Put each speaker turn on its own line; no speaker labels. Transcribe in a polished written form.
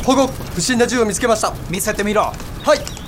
保護不審な銃を見つけました。
見せてみろ。
はい。